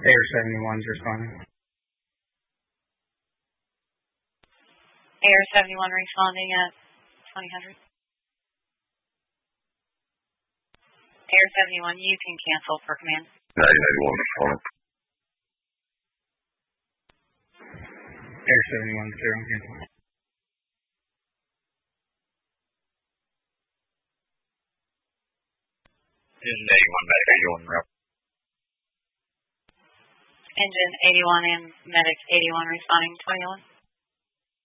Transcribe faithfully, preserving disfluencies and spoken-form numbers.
Air seventy-one's responding. Air seventy-one responding at twenty hundred. Air seventy-one, you can cancel for command. nine ninety-one responding. Air seventy-one, clear on cancel. Engine eighty-one, medic eighty-one, rep. Engine eighty-one and medic eighty-one responding twenty-one.